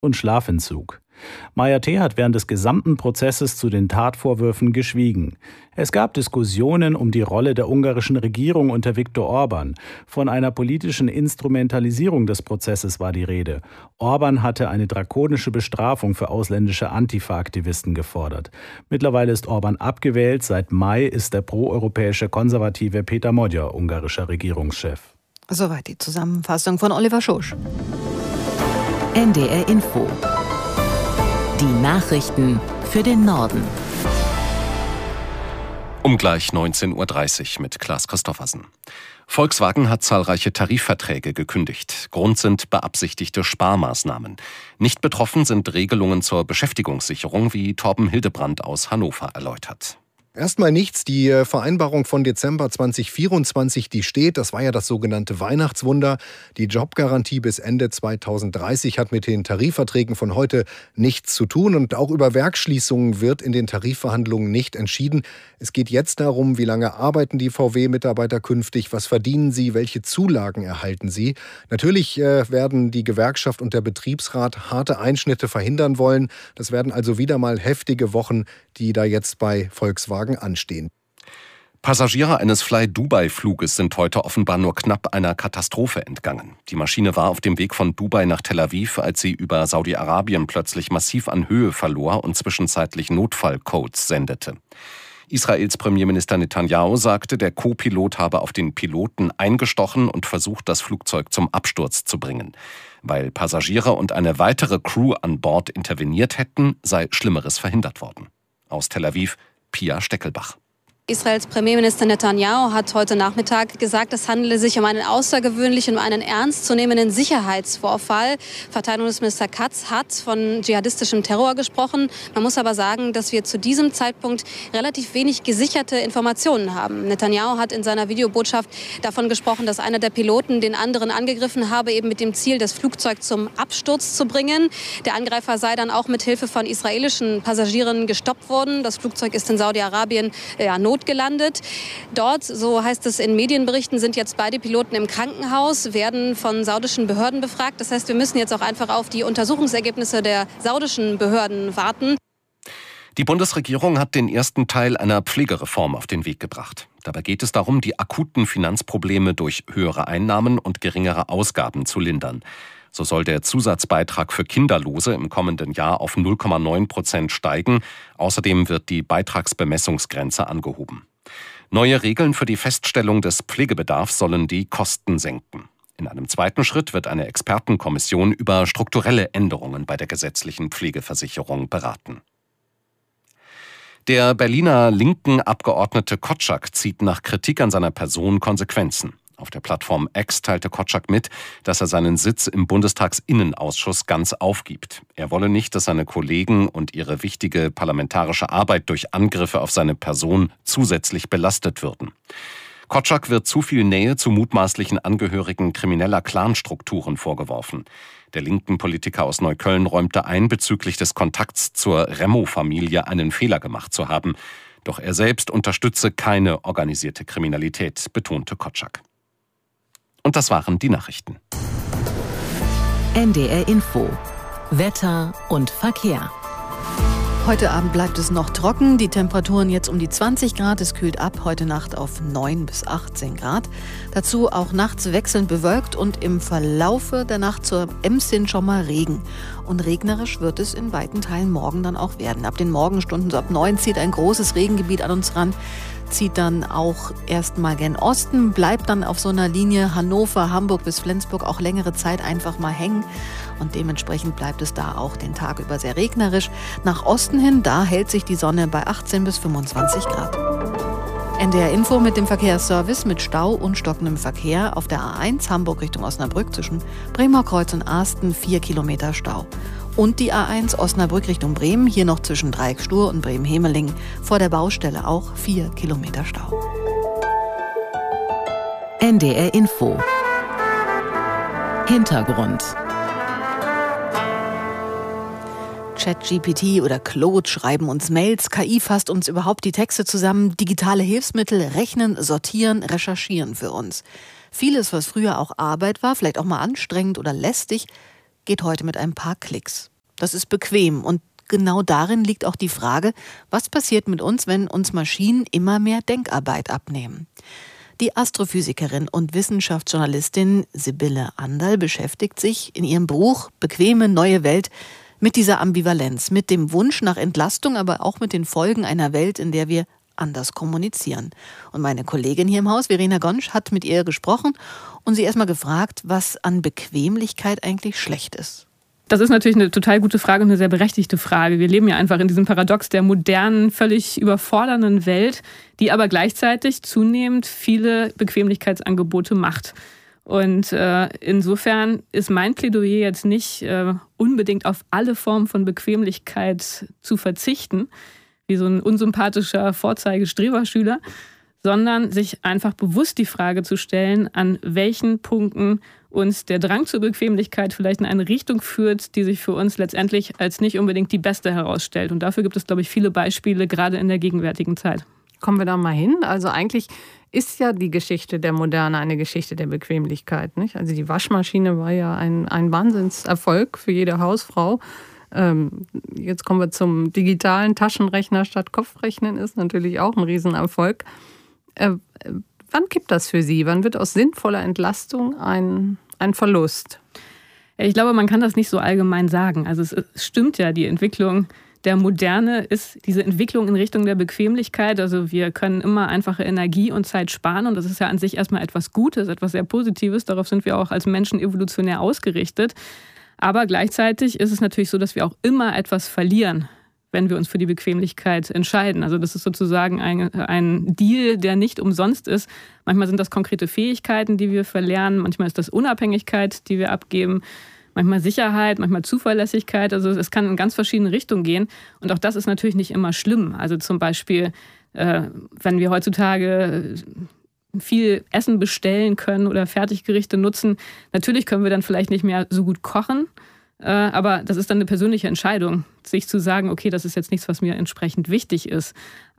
und Schlafentzug. Maya T. hat während des gesamten Prozesses zu den Tatvorwürfen geschwiegen. Es gab Diskussionen um die Rolle der ungarischen Regierung unter Viktor Orban. Von einer politischen Instrumentalisierung des Prozesses war die Rede. Orban hatte eine drakonische Bestrafung für ausländische Antifa-Aktivisten gefordert. Mittlerweile ist Orban abgewählt. Seit Mai ist der proeuropäische Konservative Péter Magyar ungarischer Regierungschef. Soweit die Zusammenfassung von Oliver Schosch. NDR Info. Die Nachrichten für den Norden. Um gleich 19.30 Uhr mit Klaas Christoffersen. Volkswagen hat zahlreiche Tarifverträge gekündigt. Grund sind beabsichtigte Sparmaßnahmen. Nicht betroffen sind Regelungen zur Beschäftigungssicherung, wie Torben Hildebrand aus Hannover erläutert. Erstmal nichts. Die Vereinbarung von Dezember 2024, die steht. Das war ja das sogenannte Weihnachtswunder. Die Jobgarantie bis Ende 2030 hat mit den Tarifverträgen von heute nichts zu tun. Und auch über Werksschließungen wird in den Tarifverhandlungen nicht entschieden. Es geht jetzt darum, wie lange arbeiten die VW-Mitarbeiter künftig, was verdienen sie, welche Zulagen erhalten sie. Natürlich werden die Gewerkschaft und der Betriebsrat harte Einschnitte verhindern wollen. Das werden also wieder mal heftige Wochen, die da jetzt bei Volkswagen anstehen. Passagiere eines Fly-Dubai-Fluges sind heute offenbar nur knapp einer Katastrophe entgangen. Die Maschine war auf dem Weg von Dubai nach Tel Aviv, als sie über Saudi-Arabien plötzlich massiv an Höhe verlor und zwischenzeitlich Notfallcodes sendete. Israels Premierminister Netanyahu sagte, der Co-Pilot habe auf den Piloten eingestochen und versucht, das Flugzeug zum Absturz zu bringen. Weil Passagiere und eine weitere Crew an Bord interveniert hätten, sei Schlimmeres verhindert worden. Aus Tel Aviv, Pia Steckelbach. Israels Premierminister Netanyahu hat heute Nachmittag gesagt, es handele sich um einen außergewöhnlichen, um einen ernstzunehmenden Sicherheitsvorfall. Verteidigungsminister Katz hat von dschihadistischem Terror gesprochen. Man muss aber sagen, dass wir zu diesem Zeitpunkt relativ wenig gesicherte Informationen haben. Netanyahu hat in seiner Videobotschaft davon gesprochen, dass einer der Piloten den anderen angegriffen habe, eben mit dem Ziel, das Flugzeug zum Absturz zu bringen. Der Angreifer sei dann auch mit Hilfe von israelischen Passagieren gestoppt worden. Das Flugzeug ist in Saudi-Arabien notgelandet. Dort, so heißt es in Medienberichten, sind jetzt beide Piloten im Krankenhaus, werden von saudischen Behörden befragt. Das heißt, wir müssen jetzt auch einfach auf die Untersuchungsergebnisse der saudischen Behörden warten. Die Bundesregierung hat den ersten Teil einer Pflegereform auf den Weg gebracht. Dabei geht es darum, die akuten Finanzprobleme durch höhere Einnahmen und geringere Ausgaben zu lindern. So soll der Zusatzbeitrag für Kinderlose im kommenden Jahr auf 0,9% steigen. Außerdem wird die Beitragsbemessungsgrenze angehoben. Neue Regeln für die Feststellung des Pflegebedarfs sollen die Kosten senken. In einem zweiten Schritt wird eine Expertenkommission über strukturelle Änderungen bei der gesetzlichen Pflegeversicherung beraten. Der Berliner linken Abgeordnete Kotschak zieht nach Kritik an seiner Person Konsequenzen. Auf der Plattform X teilte Kotschak mit, dass er seinen Sitz im Bundestagsinnenausschuss ganz aufgibt. Er wolle nicht, dass seine Kollegen und ihre wichtige parlamentarische Arbeit durch Angriffe auf seine Person zusätzlich belastet würden. Kotschak wird zu viel Nähe zu mutmaßlichen Angehörigen krimineller Clanstrukturen vorgeworfen. Der linken Politiker aus Neukölln räumte ein, bezüglich des Kontakts zur Remo-Familie einen Fehler gemacht zu haben. Doch er selbst unterstütze keine organisierte Kriminalität, betonte Kotschak. Und das waren die Nachrichten. NDR Info. Wetter und Verkehr. Heute Abend bleibt es noch trocken, die Temperaturen jetzt um die 20 Grad, es kühlt ab, heute Nacht auf 9 bis 18 Grad. Dazu auch nachts wechselnd bewölkt und im Verlaufe der Nacht zur Ems hin schon mal Regen. Und regnerisch wird es in weiten Teilen morgen dann auch werden. Ab den Morgenstunden, so ab 9, zieht ein großes Regengebiet an uns ran, zieht dann auch erstmal gen Osten, bleibt dann auf so einer Linie Hannover, Hamburg bis Flensburg auch längere Zeit einfach mal hängen. Und dementsprechend bleibt es da auch den Tag über sehr regnerisch. Nach Osten hin, da hält sich die Sonne bei 18 bis 25 Grad. NDR Info mit dem Verkehrsservice mit Stau und stockendem Verkehr auf der A1 Hamburg Richtung Osnabrück zwischen Bremer Kreuz und Asten 4 Kilometer Stau. Und die A1 Osnabrück Richtung Bremen, hier noch zwischen Dreieckstuhr und Bremen-Hemeling. Vor der Baustelle auch 4 Kilometer Stau. NDR Info. Hintergrund. ChatGPT oder Claude schreiben uns Mails, KI fasst uns überhaupt die Texte zusammen, digitale Hilfsmittel rechnen, sortieren, recherchieren für uns. Vieles, was früher auch Arbeit war, vielleicht auch mal anstrengend oder lästig, geht heute mit ein paar Klicks. Das ist bequem. Und genau darin liegt auch die Frage, was passiert mit uns, wenn uns Maschinen immer mehr Denkarbeit abnehmen? Die Astrophysikerin und Wissenschaftsjournalistin Sibylle Anderl beschäftigt sich in ihrem Buch »Bequeme neue Welt« mit dieser Ambivalenz, mit dem Wunsch nach Entlastung, aber auch mit den Folgen einer Welt, in der wir anders kommunizieren. Und meine Kollegin hier im Haus, Verena Gonsch, hat mit ihr gesprochen und sie erstmal gefragt, was an Bequemlichkeit eigentlich schlecht ist. Das ist natürlich eine total gute Frage und eine sehr berechtigte Frage. Wir leben ja einfach in diesem Paradox der modernen, völlig überfordernden Welt, die aber gleichzeitig zunehmend viele Bequemlichkeitsangebote macht. Und insofern ist mein Plädoyer jetzt nicht unbedingt auf alle Formen von Bequemlichkeit zu verzichten, wie so ein unsympathischer Vorzeigestreberschüler, sondern sich einfach bewusst die Frage zu stellen, an welchen Punkten uns der Drang zur Bequemlichkeit vielleicht in eine Richtung führt, die sich für uns letztendlich als nicht unbedingt die beste herausstellt. Und dafür gibt es, glaube ich, viele Beispiele, gerade in der gegenwärtigen Zeit. Kommen wir da mal hin. Also eigentlich ist ja die Geschichte der Moderne eine Geschichte der Bequemlichkeit, nicht? Also die Waschmaschine war ja ein Wahnsinnserfolg für jede Hausfrau. Jetzt kommen wir zum digitalen Taschenrechner statt Kopfrechnen, ist natürlich auch ein Riesenerfolg. Wann kippt das für Sie? Wann wird aus sinnvoller Entlastung ein Verlust? Ich glaube, man kann das nicht so allgemein sagen. Also es stimmt ja, die Entwicklung der Moderne ist diese Entwicklung in Richtung der Bequemlichkeit. Also wir können immer einfache Energie und Zeit sparen und das ist ja an sich erstmal etwas Gutes, etwas sehr Positives. Darauf sind wir auch als Menschen evolutionär ausgerichtet. Aber gleichzeitig ist es natürlich so, dass wir auch immer etwas verlieren, wenn wir uns für die Bequemlichkeit entscheiden. Also das ist sozusagen ein Deal, der nicht umsonst ist. Manchmal sind das konkrete Fähigkeiten, die wir verlernen. Manchmal ist das Unabhängigkeit, die wir abgeben. Manchmal Sicherheit, manchmal Zuverlässigkeit. Also es kann in ganz verschiedene Richtungen gehen. Und auch das ist natürlich nicht immer schlimm. Also zum Beispiel, wenn wir heutzutage viel Essen bestellen können oder Fertiggerichte nutzen, natürlich können wir dann vielleicht nicht mehr so gut kochen. Aber das ist dann eine persönliche Entscheidung, sich zu sagen, okay, das ist jetzt nichts, was mir entsprechend wichtig ist.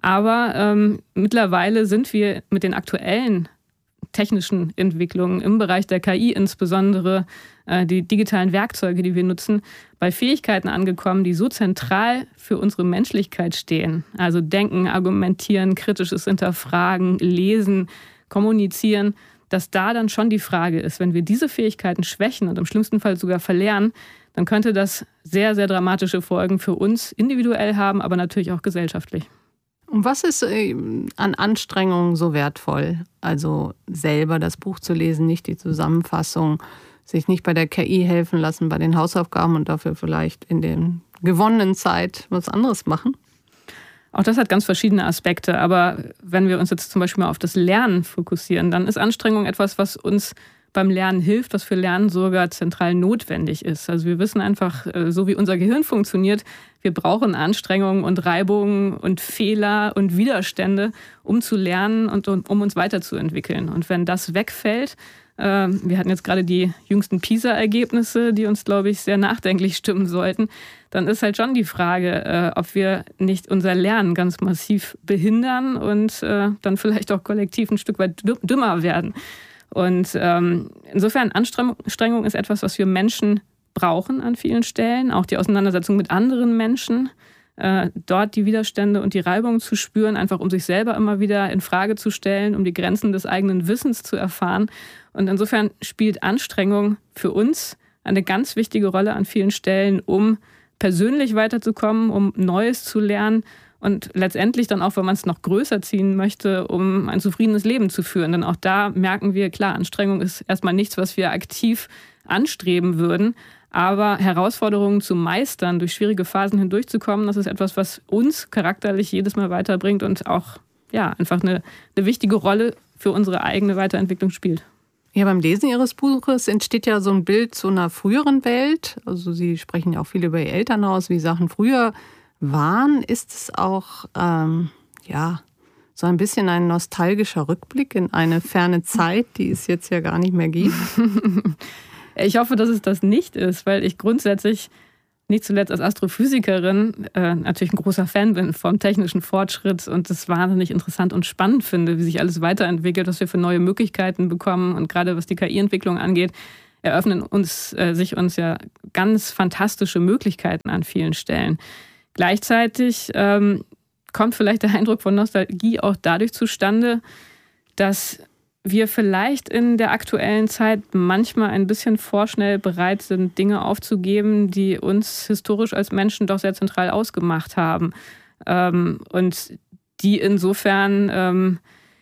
Aber mittlerweile sind wir mit den aktuellen technischen Entwicklungen im Bereich der KI insbesondere, die digitalen Werkzeuge, die wir nutzen, bei Fähigkeiten angekommen, die so zentral für unsere Menschlichkeit stehen. Also denken, argumentieren, kritisches Hinterfragen, lesen, kommunizieren, dass da dann schon die Frage ist, wenn wir diese Fähigkeiten schwächen und im schlimmsten Fall sogar verlernen, dann könnte das sehr, sehr dramatische Folgen für uns individuell haben, aber natürlich auch gesellschaftlich. Und was ist an Anstrengungen so wertvoll? Also selber das Buch zu lesen, nicht die Zusammenfassung, sich nicht bei der KI helfen lassen bei den Hausaufgaben und dafür vielleicht in der gewonnenen Zeit was anderes machen? Auch das hat ganz verschiedene Aspekte. Aber wenn wir uns jetzt zum Beispiel mal auf das Lernen fokussieren, dann ist Anstrengung etwas, was uns beim Lernen hilft, was für Lernen sogar zentral notwendig ist. Also wir wissen einfach, so wie unser Gehirn funktioniert, wir brauchen Anstrengungen und Reibungen und Fehler und Widerstände, um zu lernen und um uns weiterzuentwickeln. Und wenn das wegfällt, wir hatten jetzt gerade die jüngsten PISA-Ergebnisse, die uns, glaube ich, sehr nachdenklich stimmen sollten, dann ist halt schon die Frage, ob wir nicht unser Lernen ganz massiv behindern und dann vielleicht auch kollektiv ein Stück weit dümmer werden. Und insofern, Anstrengung ist etwas, was wir Menschen brauchen an vielen Stellen. Auch die Auseinandersetzung mit anderen Menschen, dort die Widerstände und die Reibung zu spüren, einfach um sich selber immer wieder in Frage zu stellen, um die Grenzen des eigenen Wissens zu erfahren. Und insofern spielt Anstrengung für uns eine ganz wichtige Rolle an vielen Stellen, um persönlich weiterzukommen, um Neues zu lernen und letztendlich dann auch, wenn man es noch größer ziehen möchte, um ein zufriedenes Leben zu führen. Denn auch da merken wir, klar, Anstrengung ist erstmal nichts, was wir aktiv anstreben würden. Aber Herausforderungen zu meistern, durch schwierige Phasen hindurchzukommen, das ist etwas, was uns charakterlich jedes Mal weiterbringt und auch einfach eine wichtige Rolle für unsere eigene Weiterentwicklung spielt. Ja, beim Lesen Ihres Buches entsteht ja so ein Bild zu einer früheren Welt. Also Sie sprechen ja auch viel über Ihr Elternhaus, wie Sachen früher waren. Ist es auch so ein bisschen ein nostalgischer Rückblick in eine ferne Zeit, die es jetzt ja gar nicht mehr gibt? Ich hoffe, dass es das nicht ist, weil ich grundsätzlich, nicht zuletzt als Astrophysikerin, natürlich ein großer Fan bin vom technischen Fortschritt und es wahnsinnig interessant und spannend finde, wie sich alles weiterentwickelt, was wir für neue Möglichkeiten bekommen und gerade was die KI-Entwicklung angeht, eröffnen sich uns ja ganz fantastische Möglichkeiten an vielen Stellen. Gleichzeitig kommt vielleicht der Eindruck von Nostalgie auch dadurch zustande, dass wir vielleicht in der aktuellen Zeit manchmal ein bisschen vorschnell bereit sind, Dinge aufzugeben, die uns historisch als Menschen doch sehr zentral ausgemacht haben. Und die insofern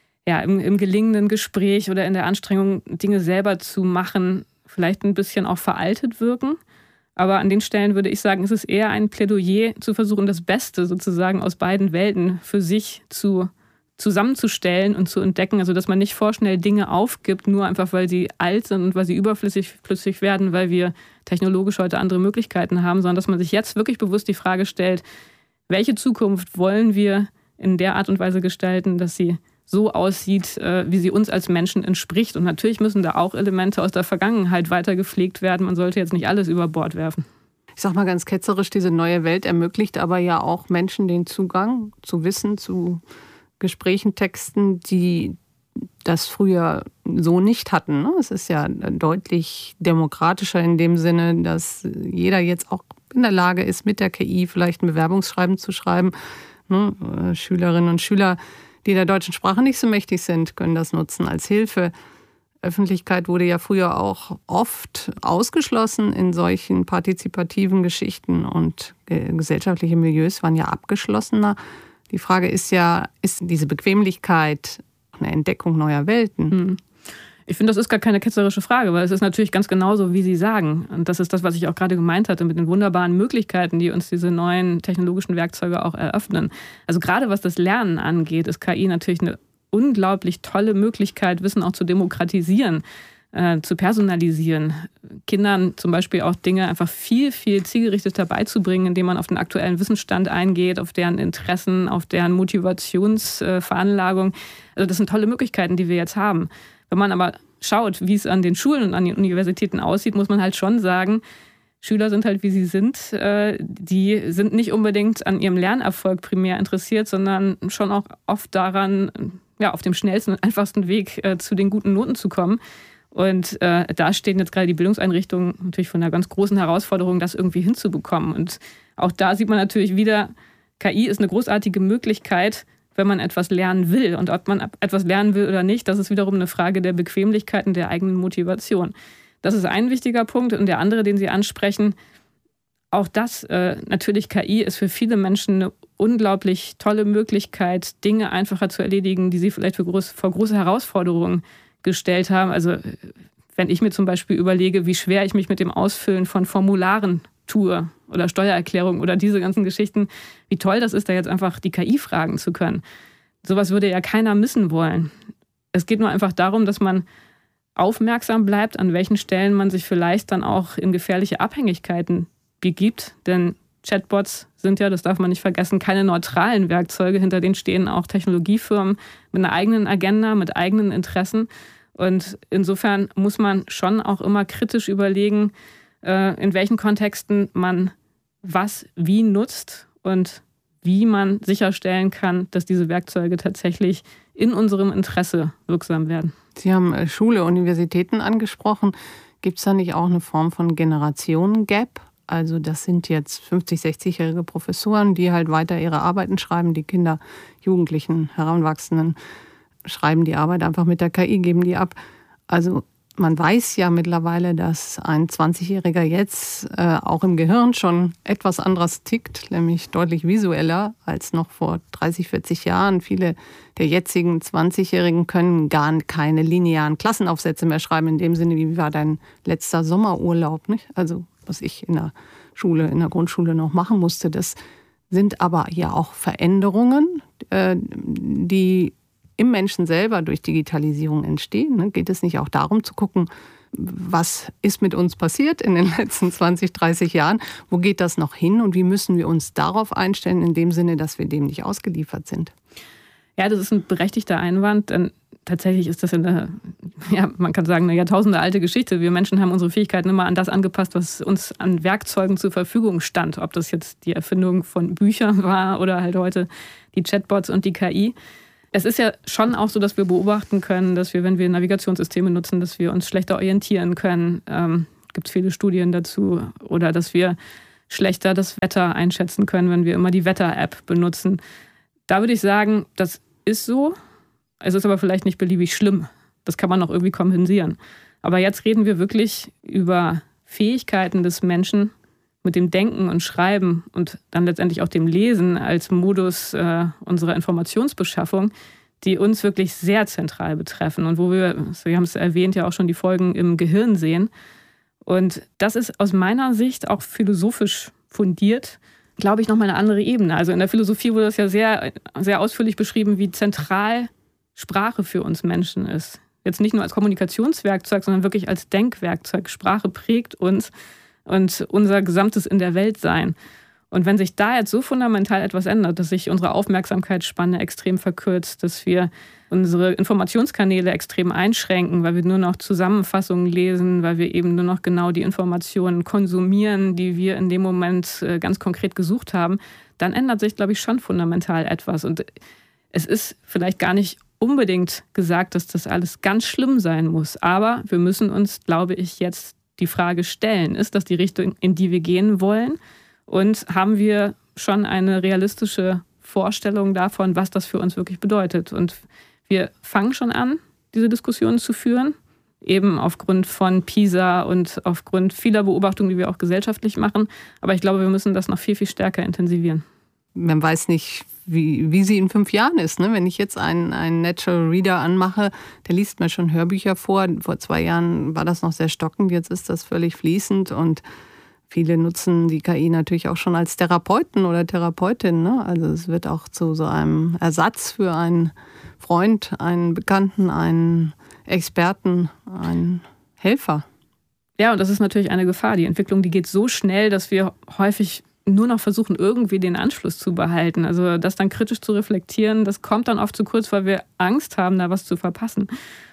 im gelingenden Gespräch oder in der Anstrengung, Dinge selber zu machen, vielleicht ein bisschen auch veraltet wirken. Aber an den Stellen würde ich sagen, es ist eher ein Plädoyer, zu versuchen, das Beste sozusagen aus beiden Welten für sich zusammenzustellen und zu entdecken. Also, dass man nicht vorschnell Dinge aufgibt, nur einfach, weil sie alt sind und weil sie überflüssig werden, weil wir technologisch heute andere Möglichkeiten haben, sondern dass man sich jetzt wirklich bewusst die Frage stellt, welche Zukunft wollen wir in der Art und Weise gestalten, dass sie so aussieht, wie sie uns als Menschen entspricht. Und natürlich müssen da auch Elemente aus der Vergangenheit weiter gepflegt werden. Man sollte jetzt nicht alles über Bord werfen. Ich sage mal ganz ketzerisch, diese neue Welt ermöglicht aber ja auch Menschen den Zugang zu Wissen, zu Gesprächen, Texten, die das früher so nicht hatten. Es ist ja deutlich demokratischer in dem Sinne, dass jeder jetzt auch in der Lage ist, mit der KI vielleicht ein Bewerbungsschreiben zu schreiben. Schülerinnen und Schüler, die der deutschen Sprache nicht so mächtig sind, können das nutzen als Hilfe. Öffentlichkeit wurde ja früher auch oft ausgeschlossen in solchen partizipativen Geschichten und gesellschaftliche Milieus waren ja abgeschlossener. Die Frage ist ja, ist diese Bequemlichkeit eine Entdeckung neuer Welten? Ich finde, das ist gar keine ketzerische Frage, weil es ist natürlich ganz genauso, wie Sie sagen. Und das ist das, was ich auch gerade gemeint hatte mit den wunderbaren Möglichkeiten, die uns diese neuen technologischen Werkzeuge auch eröffnen. Also gerade was das Lernen angeht, ist KI natürlich eine unglaublich tolle Möglichkeit, Wissen auch zu demokratisieren, zu personalisieren. Kindern zum Beispiel auch Dinge einfach viel, viel zielgerichteter beizubringen, indem man auf den aktuellen Wissensstand eingeht, auf deren Interessen, auf deren Motivationsveranlagung. Also das sind tolle Möglichkeiten, die wir jetzt haben. Wenn man aber schaut, wie es an den Schulen und an den Universitäten aussieht, muss man halt schon sagen, Schüler sind halt, wie sie sind. Die sind nicht unbedingt an ihrem Lernerfolg primär interessiert, sondern schon auch oft daran, auf dem schnellsten und einfachsten Weg zu den guten Noten zu kommen. Und da stehen jetzt gerade die Bildungseinrichtungen natürlich vor einer ganz großen Herausforderung, das irgendwie hinzubekommen. Und auch da sieht man natürlich wieder, KI ist eine großartige Möglichkeit, wenn man etwas lernen will. Und ob man etwas lernen will oder nicht, das ist wiederum eine Frage der Bequemlichkeit und der eigenen Motivation. Das ist ein wichtiger Punkt. Und der andere, den Sie ansprechen, auch das, natürlich KI ist für viele Menschen eine unglaublich tolle Möglichkeit, Dinge einfacher zu erledigen, die sie vielleicht vor große Herausforderungen gestellt haben. Also wenn ich mir zum Beispiel überlege, wie schwer ich mich mit dem Ausfüllen von Formularen tue oder Steuererklärung oder diese ganzen Geschichten, wie toll das ist, da jetzt einfach die KI fragen zu können. Sowas würde ja keiner missen wollen. Es geht nur einfach darum, dass man aufmerksam bleibt, an welchen Stellen man sich vielleicht dann auch in gefährliche Abhängigkeiten begibt. Denn Chatbots sind ja, das darf man nicht vergessen, keine neutralen Werkzeuge. Hinter denen stehen auch Technologiefirmen mit einer eigenen Agenda, mit eigenen Interessen. Und insofern muss man schon auch immer kritisch überlegen, in welchen Kontexten man was wie nutzt und wie man sicherstellen kann, dass diese Werkzeuge tatsächlich in unserem Interesse wirksam werden. Sie haben Schule, Universitäten angesprochen. Gibt es da nicht auch eine Form von Generationen-Gap? Also das sind jetzt 50-, 60-jährige Professoren, die halt weiter ihre Arbeiten schreiben. Die Kinder, Jugendlichen, Heranwachsenden schreiben die Arbeit einfach mit der KI, geben die ab. Also man weiß ja mittlerweile, dass ein 20-Jähriger jetzt auch im Gehirn schon etwas anderes tickt, nämlich deutlich visueller als noch vor 30, 40 Jahren. Viele der jetzigen 20-Jährigen können gar keine linearen Klassenaufsätze mehr schreiben, in dem Sinne, wie war dein letzter Sommerurlaub, nicht? Also was ich in der Schule, in der Grundschule noch machen musste. Das sind aber ja auch Veränderungen, die im Menschen selber durch Digitalisierung entstehen. Geht es nicht auch darum zu gucken, was ist mit uns passiert in den letzten 20, 30 Jahren? Wo geht das noch hin und wie müssen wir uns darauf einstellen, in dem Sinne, dass wir dem nicht ausgeliefert sind? Ja, das ist ein berechtigter Einwand, denn tatsächlich ist das man kann sagen, eine jahrtausendealte Geschichte. Wir Menschen haben unsere Fähigkeiten immer an das angepasst, was uns an Werkzeugen zur Verfügung stand. Ob das jetzt die Erfindung von Büchern war oder halt heute die Chatbots und die KI. Es ist ja schon auch so, dass wir beobachten können, dass wir, wenn wir Navigationssysteme nutzen, dass wir uns schlechter orientieren können. Gibt es viele Studien dazu. Oder dass wir schlechter das Wetter einschätzen können, wenn wir immer die Wetter-App benutzen. Da würde ich sagen, das ist so. Es ist aber vielleicht nicht beliebig schlimm. Das kann man noch irgendwie kompensieren. Aber jetzt reden wir wirklich über Fähigkeiten des Menschen mit dem Denken und Schreiben und dann letztendlich auch dem Lesen als Modus unserer Informationsbeschaffung, die uns wirklich sehr zentral betreffen und wo wir haben es erwähnt, ja auch schon die Folgen im Gehirn sehen. Und das ist aus meiner Sicht auch philosophisch fundiert, glaube ich, nochmal eine andere Ebene. Also in der Philosophie wurde das ja sehr, sehr ausführlich beschrieben, wie zentral Sprache für uns Menschen ist. Jetzt nicht nur als Kommunikationswerkzeug, sondern wirklich als Denkwerkzeug. Sprache prägt uns und unser gesamtes In der Welt sein. Und wenn sich da jetzt so fundamental etwas ändert, dass sich unsere Aufmerksamkeitsspanne extrem verkürzt, dass wir unsere Informationskanäle extrem einschränken, weil wir nur noch Zusammenfassungen lesen, weil wir eben nur noch genau die Informationen konsumieren, die wir in dem Moment ganz konkret gesucht haben, dann ändert sich, glaube ich, schon fundamental etwas. Und es ist vielleicht gar nicht unbedingt gesagt, dass das alles ganz schlimm sein muss. Aber wir müssen uns, glaube ich, jetzt die Frage stellen, ist das die Richtung, in die wir gehen wollen? Und haben wir schon eine realistische Vorstellung davon, was das für uns wirklich bedeutet? Und wir fangen schon an, diese Diskussionen zu führen, eben aufgrund von PISA und aufgrund vieler Beobachtungen, die wir auch gesellschaftlich machen. Aber ich glaube, wir müssen das noch viel, viel stärker intensivieren. Man weiß nicht, wie sie in 5 Jahren ist. Ne? Wenn ich jetzt einen Natural Reader anmache, der liest mir schon Hörbücher vor. Vor 2 Jahren war das noch sehr stockend, jetzt ist das völlig fließend und viele nutzen die KI natürlich auch schon als Therapeuten oder Therapeutin. Ne? Also es wird auch zu so einem Ersatz für einen Freund, einen Bekannten, einen Experten, einen Helfer. Ja, und das ist natürlich eine Gefahr. Die Entwicklung, die geht so schnell, dass wir häufig nur noch versuchen, irgendwie den Anschluss zu behalten. Also das dann kritisch zu reflektieren, das kommt dann oft zu kurz, weil wir Angst haben, da was zu verpassen.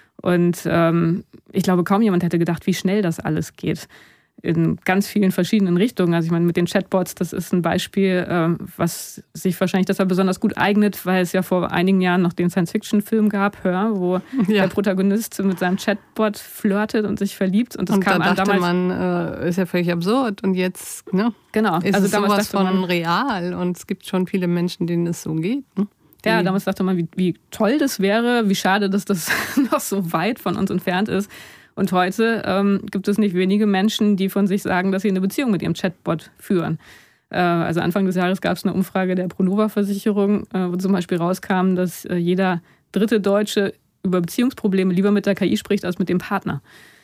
Und ich glaube, kaum jemand hätte gedacht, wie schnell das alles geht. In ganz vielen verschiedenen Richtungen. Also ich meine, mit den Chatbots, das ist ein Beispiel, was sich wahrscheinlich deshalb besonders gut eignet, weil es ja vor einigen Jahren noch den Science-Fiction-Film gab, Her, wo der Protagonist mit seinem Chatbot flirtet und sich verliebt. Und das kam da dachte damals, man, ist ja völlig absurd. Und jetzt genau. ist also es damals sowas von real. Und es gibt schon viele Menschen, denen es so geht. Ne? Ja, damals dachte man, wie toll das wäre, wie schade, dass das noch so weit von uns entfernt ist. Und heute gibt es nicht wenige Menschen, die von sich sagen, dass sie eine Beziehung mit ihrem Chatbot führen. Also Anfang des Jahres gab es eine Umfrage der Pronova-Versicherung, wo zum Beispiel rauskam, dass jeder 3. Deutsche über Beziehungsprobleme lieber mit der KI spricht als mit dem Partner.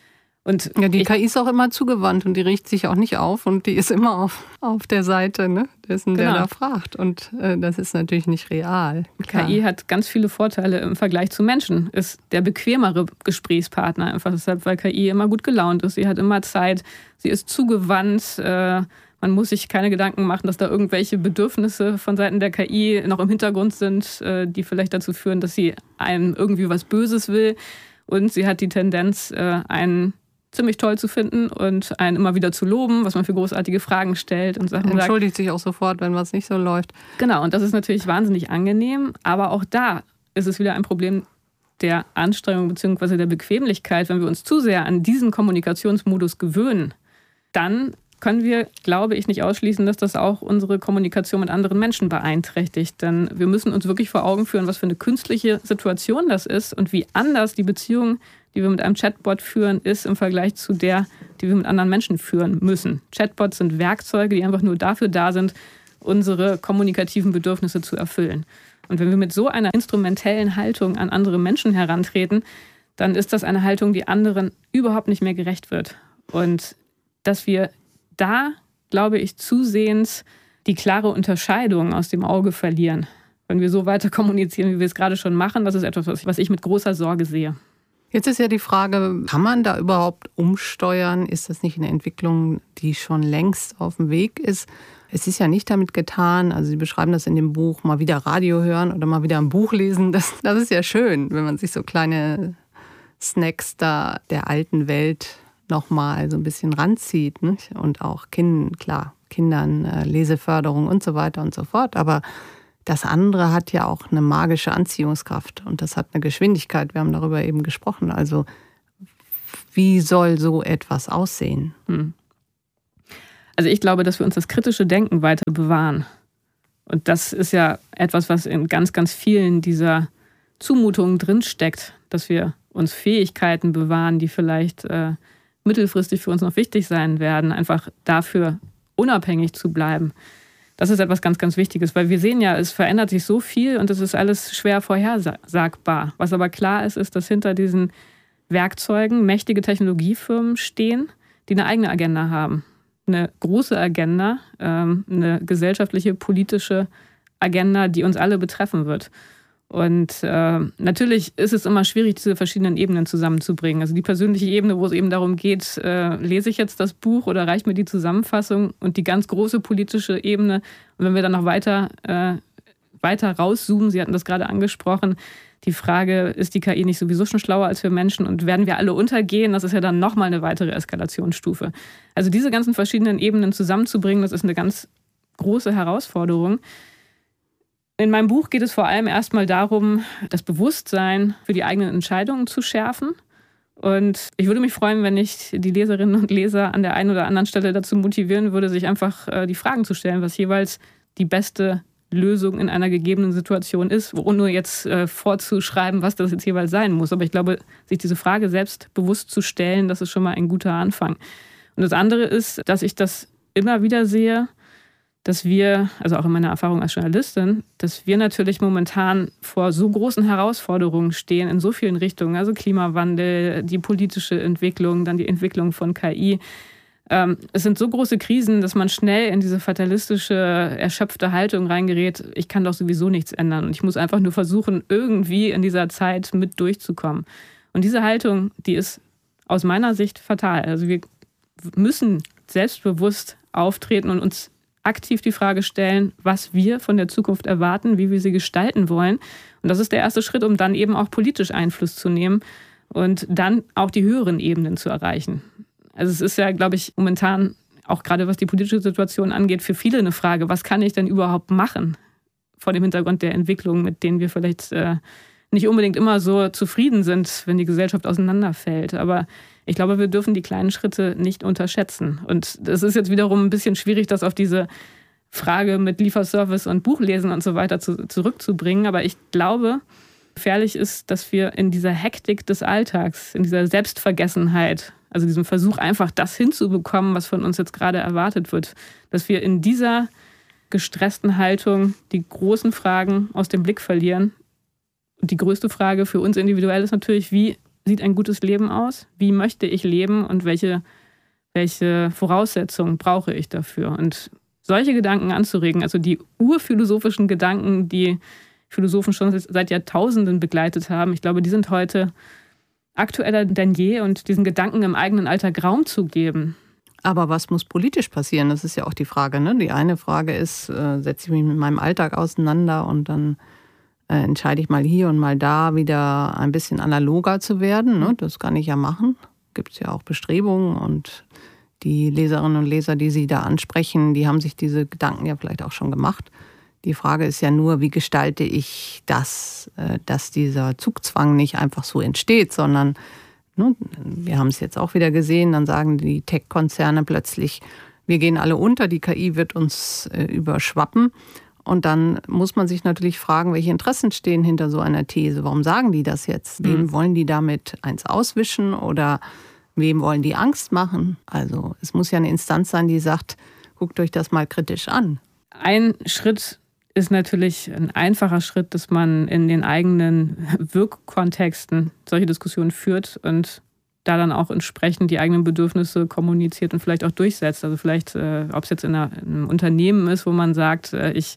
Und ja, die KI ist auch immer zugewandt und die riecht sich auch nicht auf und die ist immer auf der Seite, ne, dessen, der da fragt. Und das ist natürlich nicht real. Klar. KI hat ganz viele Vorteile im Vergleich zu Menschen. Ist der bequemere Gesprächspartner, einfach deshalb, weil KI immer gut gelaunt ist. Sie hat immer Zeit, sie ist zugewandt. Man muss sich keine Gedanken machen, dass da irgendwelche Bedürfnisse von Seiten der KI noch im Hintergrund sind, die vielleicht dazu führen, dass sie einem irgendwie was Böses will. Und sie hat die Tendenz, einen ziemlich toll zu finden und einen immer wieder zu loben, was man für großartige Fragen stellt und Sachen sagt. Entschuldigt sich auch sofort, wenn was nicht so läuft. Genau, und das ist natürlich wahnsinnig angenehm, aber auch da ist es wieder ein Problem der Anstrengung bzw. der Bequemlichkeit. Wenn wir uns zu sehr an diesen Kommunikationsmodus gewöhnen, dann können wir, glaube ich, nicht ausschließen, dass das auch unsere Kommunikation mit anderen Menschen beeinträchtigt. Denn wir müssen uns wirklich vor Augen führen, was für eine künstliche Situation das ist und wie anders die Beziehung, die wir mit einem Chatbot führen, ist im Vergleich zu der, die wir mit anderen Menschen führen müssen. Chatbots sind Werkzeuge, die einfach nur dafür da sind, unsere kommunikativen Bedürfnisse zu erfüllen. Und wenn wir mit so einer instrumentellen Haltung an andere Menschen herantreten, dann ist das eine Haltung, die anderen überhaupt nicht mehr gerecht wird. Und dass wir da, glaube ich, zusehends die klare Unterscheidung aus dem Auge verlieren. Wenn wir so weiter kommunizieren, wie wir es gerade schon machen, das ist etwas, was ich mit großer Sorge sehe. Jetzt ist ja die Frage, kann man da überhaupt umsteuern? Ist das nicht eine Entwicklung, die schon längst auf dem Weg ist? Es ist ja nicht damit getan, also Sie beschreiben das in dem Buch, mal wieder Radio hören oder mal wieder ein Buch lesen. Das ist ja schön, wenn man sich so kleine Snacks da der alten Welt nochmal so ein bisschen ranzieht. Nicht? Und auch Kindern Leseförderung und so weiter und so fort. Aber Das andere hat ja auch eine magische Anziehungskraft und das hat eine Geschwindigkeit. Wir haben darüber eben gesprochen. Also wie soll so etwas aussehen? Also ich glaube, dass wir uns das kritische Denken weiter bewahren. Und das ist ja etwas, was in ganz, ganz vielen dieser Zumutungen drinsteckt, dass wir uns Fähigkeiten bewahren, die vielleicht mittelfristig für uns noch wichtig sein werden, einfach dafür unabhängig zu bleiben. Das ist etwas ganz, ganz Wichtiges, weil wir sehen ja, es verändert sich so viel und es ist alles schwer vorhersagbar. Was aber klar ist, ist, dass hinter diesen Werkzeugen mächtige Technologiefirmen stehen, die eine eigene Agenda haben. Eine große Agenda, eine gesellschaftliche, politische Agenda, die uns alle betreffen wird. Und natürlich ist es immer schwierig, diese verschiedenen Ebenen zusammenzubringen. Also die persönliche Ebene, wo es eben darum geht, lese ich jetzt das Buch oder reicht mir die Zusammenfassung, und die ganz große politische Ebene. Und wenn wir dann noch weiter rauszoomen, Sie hatten das gerade angesprochen, die Frage, ist die KI nicht sowieso schon schlauer als wir Menschen und werden wir alle untergehen? Das ist ja dann nochmal eine weitere Eskalationsstufe. Also diese ganzen verschiedenen Ebenen zusammenzubringen, das ist eine ganz große Herausforderung. In meinem Buch geht es vor allem erstmal darum, das Bewusstsein für die eigenen Entscheidungen zu schärfen. Und ich würde mich freuen, wenn ich die Leserinnen und Leser an der einen oder anderen Stelle dazu motivieren würde, sich einfach die Fragen zu stellen, was jeweils die beste Lösung in einer gegebenen Situation ist, ohne jetzt vorzuschreiben, was das jetzt jeweils sein muss. Aber ich glaube, sich diese Frage selbst bewusst zu stellen, das ist schon mal ein guter Anfang. Und das andere ist, dass ich das immer wieder sehe, dass wir, also auch in meiner Erfahrung als Journalistin, dass wir natürlich momentan vor so großen Herausforderungen stehen in so vielen Richtungen, also Klimawandel, die politische Entwicklung, dann die Entwicklung von KI. Es sind so große Krisen, dass man schnell in diese fatalistische, erschöpfte Haltung reingerät, ich kann doch sowieso nichts ändern und ich muss einfach nur versuchen, irgendwie in dieser Zeit mit durchzukommen. Und diese Haltung, die ist aus meiner Sicht fatal. Also wir müssen selbstbewusst auftreten und uns aktiv die Frage stellen, was wir von der Zukunft erwarten, wie wir sie gestalten wollen. Und das ist der erste Schritt, um dann eben auch politisch Einfluss zu nehmen und dann auch die höheren Ebenen zu erreichen. Also es ist ja, glaube ich, momentan, auch gerade was die politische Situation angeht, für viele eine Frage, was kann ich denn überhaupt machen vor dem Hintergrund der Entwicklung, mit denen wir vielleicht nicht unbedingt immer so zufrieden sind, wenn die Gesellschaft auseinanderfällt. Aber ich glaube, wir dürfen die kleinen Schritte nicht unterschätzen. Und es ist jetzt wiederum ein bisschen schwierig, das auf diese Frage mit Lieferservice und Buchlesen und so weiter zurückzubringen. Aber ich glaube, gefährlich ist, dass wir in dieser Hektik des Alltags, in dieser Selbstvergessenheit, also diesem Versuch, einfach das hinzubekommen, was von uns jetzt gerade erwartet wird, dass wir in dieser gestressten Haltung die großen Fragen aus dem Blick verlieren. Und die größte Frage für uns individuell ist natürlich, wie sieht ein gutes Leben aus? Wie möchte ich leben und welche Voraussetzungen brauche ich dafür? Und solche Gedanken anzuregen, also die urphilosophischen Gedanken, die Philosophen schon seit Jahrtausenden begleitet haben, ich glaube, die sind heute aktueller denn je, und diesen Gedanken im eigenen Alltag Raum zu geben. Aber was muss politisch passieren? Das ist ja auch die Frage, ne? Die eine Frage ist, setze ich mich mit meinem Alltag auseinander und dann entscheide ich mal hier und mal da wieder ein bisschen analoger zu werden. Ne? Das kann ich ja machen. Gibt es ja auch Bestrebungen, und die Leserinnen und Leser, die Sie da ansprechen, die haben sich diese Gedanken ja vielleicht auch schon gemacht. Die Frage ist ja nur, wie gestalte ich das, dass dieser Zugzwang nicht einfach so entsteht, sondern, ne, wir haben es jetzt auch wieder gesehen, dann sagen die Tech-Konzerne plötzlich, wir gehen alle unter, die KI wird uns überschwappen. Und dann muss man sich natürlich fragen, welche Interessen stehen hinter so einer These. Warum sagen die das jetzt? Wem wollen die damit eins auswischen oder wem wollen die Angst machen? Also es muss ja eine Instanz sein, die sagt, guckt euch das mal kritisch an. Ein Schritt ist natürlich ein einfacher Schritt, dass man in den eigenen Wirkkontexten solche Diskussionen führt und da dann auch entsprechend die eigenen Bedürfnisse kommuniziert und vielleicht auch durchsetzt. Also vielleicht, ob es jetzt in einem Unternehmen ist, wo man sagt, ich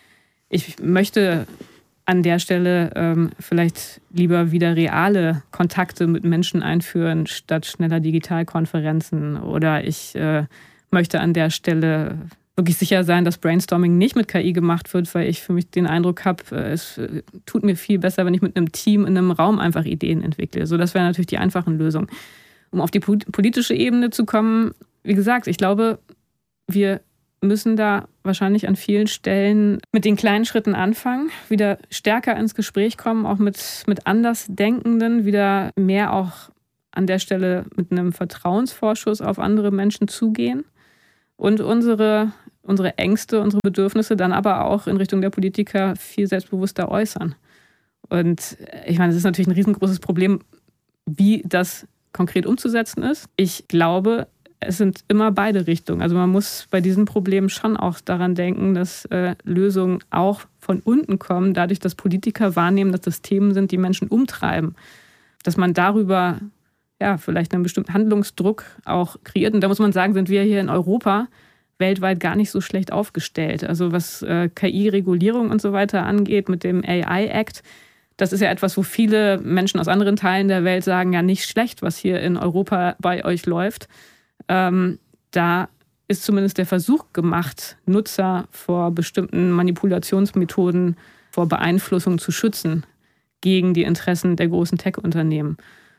möchte an der Stelle vielleicht lieber wieder reale Kontakte mit Menschen einführen, statt schneller Digitalkonferenzen. Oder ich möchte an der Stelle wirklich sicher sein, dass Brainstorming nicht mit KI gemacht wird, weil ich für mich den Eindruck habe, es tut mir viel besser, wenn ich mit einem Team in einem Raum einfach Ideen entwickle. So, das wäre natürlich die einfachen Lösungen. Um auf die politische Ebene zu kommen, wie gesagt, ich glaube, wir müssen da wahrscheinlich an vielen Stellen mit den kleinen Schritten anfangen, wieder stärker ins Gespräch kommen, auch mit Andersdenkenden, wieder mehr auch an der Stelle mit einem Vertrauensvorschuss auf andere Menschen zugehen und unsere Ängste, unsere Bedürfnisse dann aber auch in Richtung der Politiker viel selbstbewusster äußern. Und ich meine, es ist natürlich ein riesengroßes Problem, wie das konkret umzusetzen ist. Ich glaube, es sind immer beide Richtungen. Also man muss bei diesen Problemen schon auch daran denken, dass Lösungen auch von unten kommen, dadurch, dass Politiker wahrnehmen, dass das Themen sind, die Menschen umtreiben. Dass man darüber vielleicht einen bestimmten Handlungsdruck auch kreiert. Und da muss man sagen, sind wir hier in Europa weltweit gar nicht so schlecht aufgestellt. Also was KI-Regulierung und so weiter angeht mit dem AI-Act, das ist ja etwas, wo viele Menschen aus anderen Teilen der Welt sagen, ja nicht schlecht, was hier in Europa bei euch läuft. Da ist zumindest der Versuch gemacht, Nutzer vor bestimmten Manipulationsmethoden, vor Beeinflussung zu schützen gegen die Interessen der großen Tech-Unternehmen.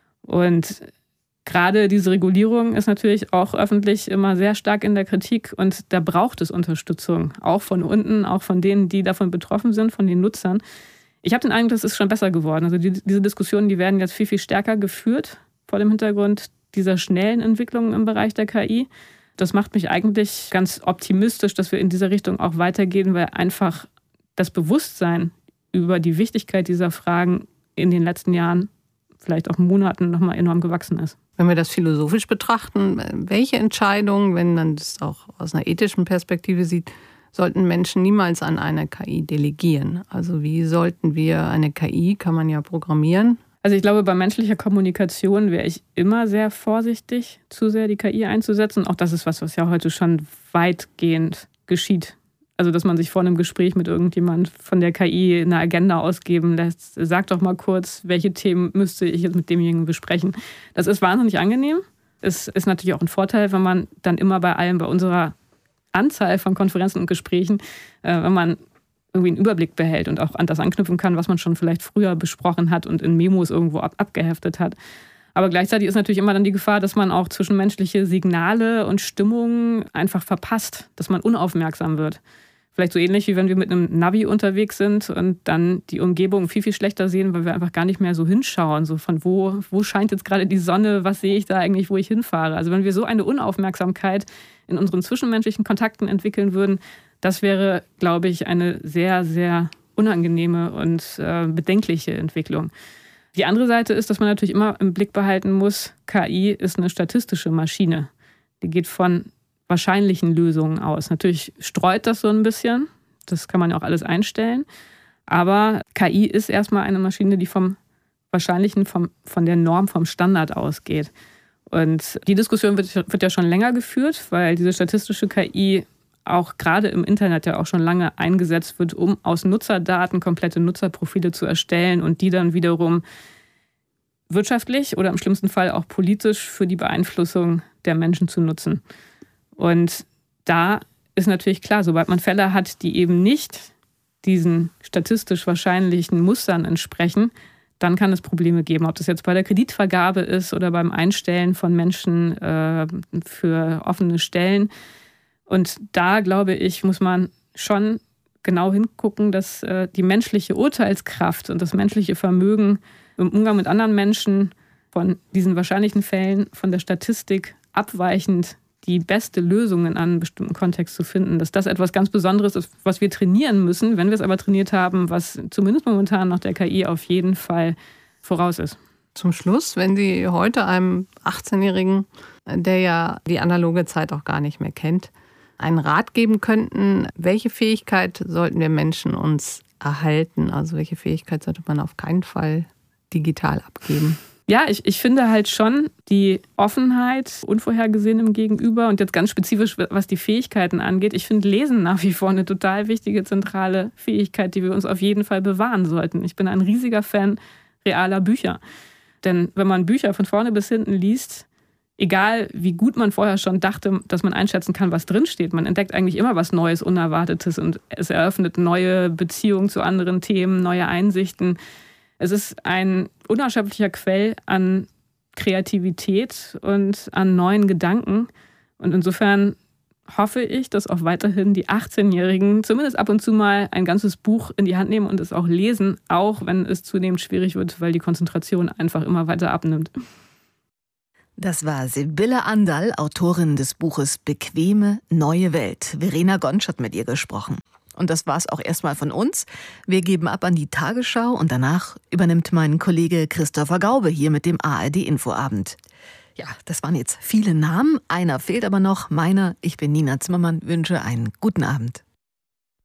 Und gerade diese Regulierung ist natürlich auch öffentlich immer sehr stark in der Kritik und da braucht es Unterstützung, auch von unten, auch von denen, die davon betroffen sind, von den Nutzern. Ich habe den Eindruck, das ist schon besser geworden. Also diese Diskussionen, die werden jetzt viel, viel stärker geführt vor dem Hintergrund dieser schnellen Entwicklungen im Bereich der KI. Das macht mich eigentlich ganz optimistisch, dass wir in dieser Richtung auch weitergehen, weil einfach das Bewusstsein über die Wichtigkeit dieser Fragen in den letzten Jahren, vielleicht auch Monaten, nochmal enorm gewachsen ist. Wenn wir das philosophisch betrachten, welche Entscheidungen, wenn man das auch aus einer ethischen Perspektive sieht, sollten Menschen niemals an eine KI delegieren? Also wie sollten wir eine KI, kann man ja programmieren? Also ich glaube, bei menschlicher Kommunikation wäre ich immer sehr vorsichtig, zu sehr die KI einzusetzen. Auch das ist was ja heute schon weitgehend geschieht. Also dass man sich vor einem Gespräch mit irgendjemand von der KI eine Agenda ausgeben lässt. Sag doch mal kurz, welche Themen müsste ich jetzt mit demjenigen besprechen. Das ist wahnsinnig angenehm. Es ist natürlich auch ein Vorteil, wenn man dann immer bei unserer Anzahl von Konferenzen und Gesprächen, wenn man irgendwie einen Überblick behält und auch an das anknüpfen kann, was man schon vielleicht früher besprochen hat und in Memos irgendwo abgeheftet hat. Aber gleichzeitig ist natürlich immer dann die Gefahr, dass man auch zwischenmenschliche Signale und Stimmungen einfach verpasst, dass man unaufmerksam wird. Vielleicht so ähnlich, wie wenn wir mit einem Navi unterwegs sind und dann die Umgebung viel, viel schlechter sehen, weil wir einfach gar nicht mehr so hinschauen. So von wo scheint jetzt gerade die Sonne, was sehe ich da eigentlich, wo ich hinfahre. Also wenn wir so eine Unaufmerksamkeit in unseren zwischenmenschlichen Kontakten entwickeln würden, das wäre, glaube ich, eine sehr, sehr unangenehme und bedenkliche Entwicklung. Die andere Seite ist, dass man natürlich immer im Blick behalten muss, KI ist eine statistische Maschine. Die geht von wahrscheinlichen Lösungen aus. Natürlich streut das so ein bisschen, das kann man ja auch alles einstellen, aber KI ist erstmal eine Maschine, die vom Wahrscheinlichen, von der Norm, vom Standard ausgeht. Und die Diskussion wird ja schon länger geführt, weil diese statistische KI auch gerade im Internet ja auch schon lange eingesetzt wird, um aus Nutzerdaten komplette Nutzerprofile zu erstellen und die dann wiederum wirtschaftlich oder im schlimmsten Fall auch politisch für die Beeinflussung der Menschen zu nutzen. Und da ist natürlich klar, sobald man Fälle hat, die eben nicht diesen statistisch wahrscheinlichen Mustern entsprechen, dann kann es Probleme geben. Ob das jetzt bei der Kreditvergabe ist oder beim Einstellen von Menschen für offene Stellen. Und da, glaube ich, muss man schon genau hingucken, dass die menschliche Urteilskraft und das menschliche Vermögen im Umgang mit anderen Menschen von diesen wahrscheinlichen Fällen, von der Statistik abweichend die beste Lösung in einem bestimmten Kontext zu finden, dass das etwas ganz Besonderes ist, was wir trainieren müssen, wenn wir es aber trainiert haben, was zumindest momentan noch der KI auf jeden Fall voraus ist. Zum Schluss, wenn Sie heute einem 18-Jährigen, der ja die analoge Zeit auch gar nicht mehr kennt, einen Rat geben könnten, welche Fähigkeit sollten wir Menschen uns erhalten? Also welche Fähigkeit sollte man auf keinen Fall digital abgeben? Ja, ich finde halt schon die Offenheit Unvorhergesehenem gegenüber und jetzt ganz spezifisch, was die Fähigkeiten angeht. Ich finde Lesen nach wie vor eine total wichtige, zentrale Fähigkeit, die wir uns auf jeden Fall bewahren sollten. Ich bin ein riesiger Fan realer Bücher. Denn wenn man Bücher von vorne bis hinten liest, egal wie gut man vorher schon dachte, dass man einschätzen kann, was drinsteht, man entdeckt eigentlich immer was Neues, Unerwartetes und es eröffnet neue Beziehungen zu anderen Themen, neue Einsichten. Es ist ein unerschöpflicher Quell an Kreativität und an neuen Gedanken. Und insofern hoffe ich, dass auch weiterhin die 18-Jährigen zumindest ab und zu mal ein ganzes Buch in die Hand nehmen und es auch lesen, auch wenn es zunehmend schwierig wird, weil die Konzentration einfach immer weiter abnimmt. Das war Sibylle Anderl, Autorin des Buches Bequeme neue Welt. Verena Gontsch hat mit ihr gesprochen. Und das war's auch erstmal von uns. Wir geben ab an die Tagesschau und danach übernimmt mein Kollege Christopher Gaube hier mit dem ARD-Infoabend. Ja, das waren jetzt viele Namen. Einer fehlt aber noch, meiner. Ich bin Nina Zimmermann, wünsche einen guten Abend.